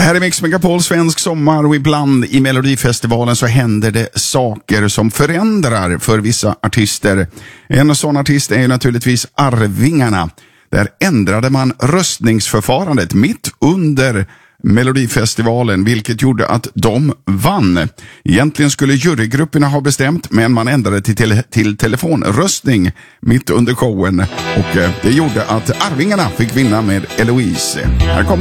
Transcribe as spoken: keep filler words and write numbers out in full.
Här är Mix Megapol, svensk sommar, och ibland i Melodifestivalen så händer det saker som förändrar för vissa artister. En sån artist är ju naturligtvis Arvingarna. Där ändrade man röstningsförfarandet mitt under Melodifestivalen, vilket gjorde att de vann. Egentligen skulle jurygrupperna ha bestämt, men man ändrade till, till, till telefonröstning mitt under showen. Och det gjorde att Arvingarna fick vinna med Eloise. Här kommer